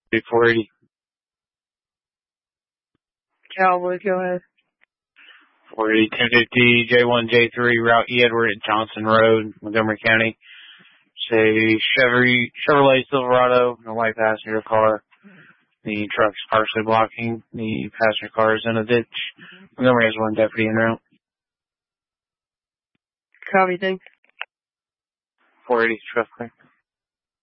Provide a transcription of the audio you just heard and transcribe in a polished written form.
480. Cowboy, go ahead. 480, 1050, J1, J3, Route E. Edward at Johnson Road, Montgomery County. Say Chevrolet Silverado, a white passenger car. The truck's partially blocking. The passenger car is in a ditch. Montgomery has one deputy en route. Copy, thanks. 480, traffic clear.